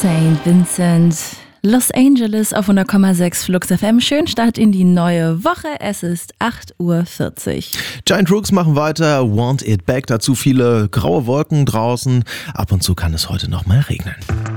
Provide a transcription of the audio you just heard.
St. Vincent, Los Angeles auf 100,6 Flux FM. Schönen Start in die neue Woche. Es ist 8:40 Uhr. Giant Rooks machen weiter, Want It Back. Dazu viele graue Wolken draußen. Ab und zu kann es heute noch mal regnen.